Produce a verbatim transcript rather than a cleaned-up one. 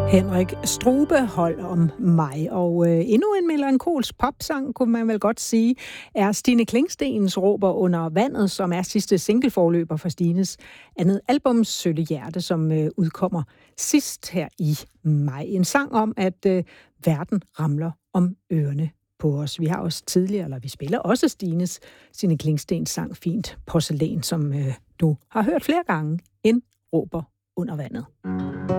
Henrik Strube, Hold om mig. Og øh, endnu en melankolsk popsang, kunne man vel godt sige, er Stine Klingstens Råber under vandet, som er sidste singleforløber for Stines andet album, Sølle Hjerte, som øh, udkommer sidst her i maj. En sang om, at øh, verden ramler om ørerne på os. Vi har også tidligere, eller vi spiller også Stines, Stine Klingstens sang Fint Porcelæn, som øh, du har hørt flere gange, en råber under vandet.